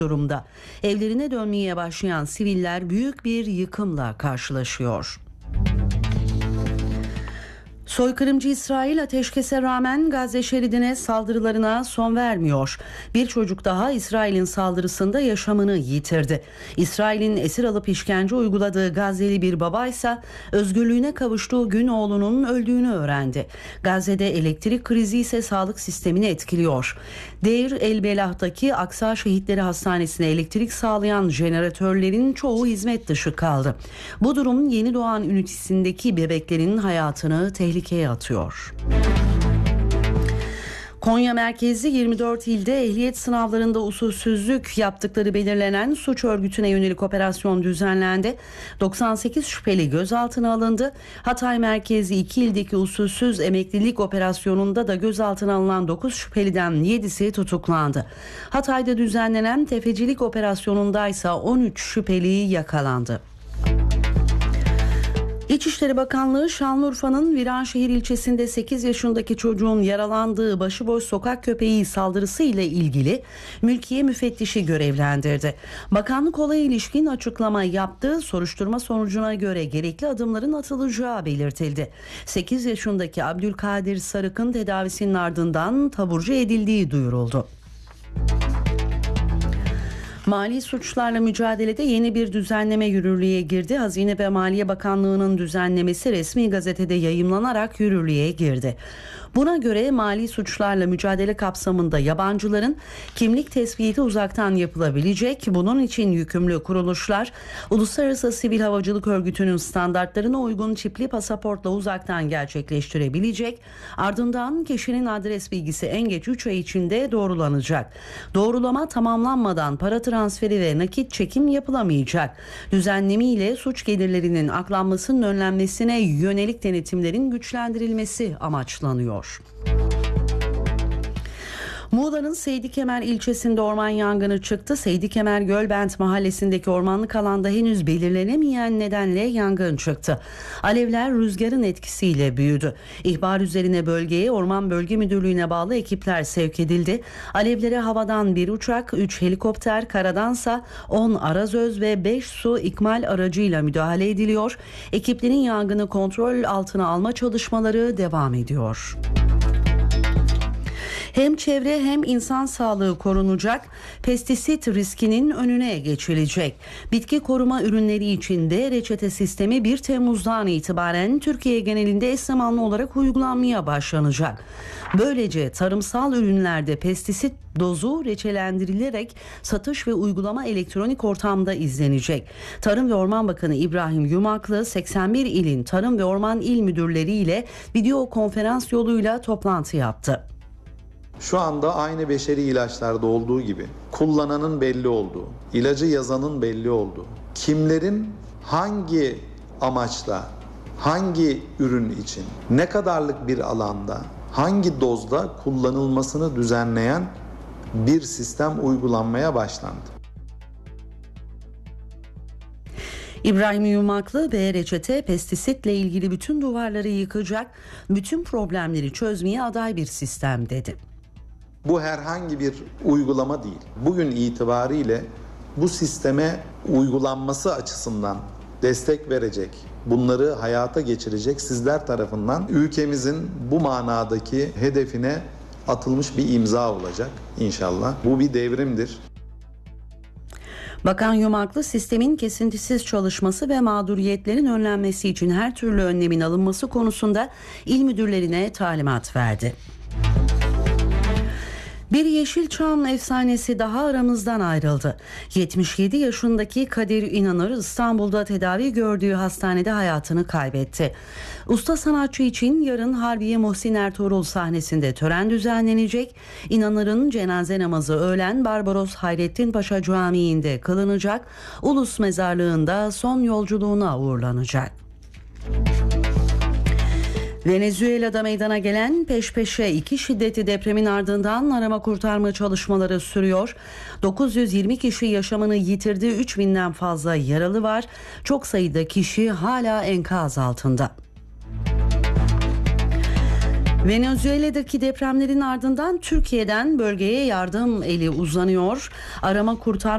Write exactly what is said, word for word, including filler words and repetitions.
durumda. Evlerine dönmeye başlayan siviller büyük bir yıkımla karşılaşıyor. Soykırımcı İsrail ateşkese rağmen Gazze şeridine saldırılarına son vermiyor. Bir çocuk daha İsrail'in saldırısında yaşamını yitirdi. İsrail'in esir alıp işkence uyguladığı Gazze'li bir baba ise özgürlüğüne kavuştuğu gün oğlunun öldüğünü öğrendi. Gazze'de elektrik krizi ise sağlık sistemini etkiliyor. Deir el Belah'taki Aksa Şehitleri Hastanesi'ne elektrik sağlayan jeneratörlerin çoğu hizmet dışı kaldı. Bu durum yeni doğan ünitesindeki bebeklerin hayatını tehlikeye atıyor. Konya merkezli yirmi dört ilde ehliyet sınavlarında usulsüzlük yaptıkları belirlenen suç örgütüne yönelik operasyon düzenlendi. doksan sekiz şüpheli gözaltına alındı. Hatay merkezli iki ildeki usulsüz emeklilik operasyonunda da gözaltına alınan dokuz şüpheliden yedisi tutuklandı. Hatay'da düzenlenen tefecilik operasyonundaysa on üç şüpheli yakalandı. İçişleri Bakanlığı Şanlıurfa'nın Viranşehir ilçesinde sekiz yaşındaki çocuğun yaralandığı başıboş sokak köpeği saldırısı ile ilgili mülkiye müfettişi görevlendirdi. Bakanlık olaya ilişkin açıklama yaptı. Soruşturma sonucuna göre gerekli adımların atılacağı belirtildi. sekiz yaşındaki Abdülkadir Sarık'ın tedavisinin ardından taburcu edildiği duyuruldu. Mali suçlarla mücadelede yeni bir düzenleme yürürlüğe girdi. Hazine ve Maliye Bakanlığı'nın düzenlemesi resmi gazetede yayımlanarak yürürlüğe girdi. Buna göre mali suçlarla mücadele kapsamında yabancıların kimlik tespiti uzaktan yapılabilecek. Bunun için yükümlü kuruluşlar Uluslararası Sivil Havacılık Örgütü'nün standartlarına uygun çipli pasaportla uzaktan gerçekleştirebilecek. Ardından kişinin adres bilgisi en geç üç ay içinde doğrulanacak. Doğrulama tamamlanmadan para transferi ve nakit çekim yapılamayacak. Düzenleme ile suç gelirlerinin aklanmasının önlenmesine yönelik denetimlerin güçlendirilmesi amaçlanıyor. Muğla'nın Seydikemer ilçesinde orman yangını çıktı. Seydikemer Gölbent mahallesindeki ormanlık alanda henüz belirlenemeyen nedenle yangın çıktı. Alevler rüzgarın etkisiyle büyüdü. İhbar üzerine bölgeye Orman Bölge Müdürlüğü'ne bağlı ekipler sevk edildi. Alevlere havadan bir uçak, üç helikopter, karadansa on arazöz ve beş su ikmal aracıyla müdahale ediliyor. Ekiplerin yangını kontrol altına alma çalışmaları devam ediyor. Hem çevre hem insan sağlığı korunacak, pestisit riskinin önüne geçilecek. Bitki koruma ürünleri için de reçete sistemi bir Temmuz'dan itibaren Türkiye genelinde eş zamanlı olarak uygulanmaya başlanacak. Böylece tarımsal ürünlerde pestisit dozu reçelendirilerek satış ve uygulama elektronik ortamda izlenecek. Tarım ve Orman Bakanı İbrahim Yumaklı seksen bir ilin Tarım ve Orman İl Müdürleri ile video konferans yoluyla toplantı yaptı. Şu anda aynı beşeri ilaçlarda olduğu gibi kullananın belli olduğu, ilacı yazanın belli olduğu, kimlerin hangi amaçla, hangi ürün için, ne kadarlık bir alanda, hangi dozda kullanılmasını düzenleyen bir sistem uygulanmaya başlandı. İbrahim Yumaklı, B-Reçete pestisitle ilgili bütün duvarları yıkacak, bütün problemleri çözmeye aday bir sistem dedi. Bu herhangi bir uygulama değil. Bugün itibariyle bu sisteme uygulanması açısından destek verecek, bunları hayata geçirecek sizler tarafından ülkemizin bu manadaki hedefine atılmış bir imza olacak inşallah. Bu bir devrimdir. Bakan Yumaklı, sistemin kesintisiz çalışması ve mağduriyetlerin önlenmesi için her türlü önlemin alınması konusunda il müdürlerine talimat verdi. Bir Yeşilçam efsanesi daha aramızdan ayrıldı. yetmiş yedi yaşındaki Kadir İnanır İstanbul'da tedavi gördüğü hastanede hayatını kaybetti. Usta sanatçı için yarın Harbiye Muhsin Ertuğrul sahnesinde tören düzenlenecek. İnanır'ın cenaze namazı öğlen Barbaros Hayrettin Paşa Camii'nde kılınacak. Ulus Mezarlığı'nda son yolculuğuna uğurlanacak. Venezuela'da meydana gelen peş peşe iki şiddetli depremin ardından arama kurtarma çalışmaları sürüyor. dokuz yüz yirmi kişi yaşamını yitirdi, üç binden fazla yaralı var. Çok sayıda kişi hala enkaz altında. Venezuela'daki depremlerin ardından Türkiye'den bölgeye yardım eli uzanıyor. Arama kurtarma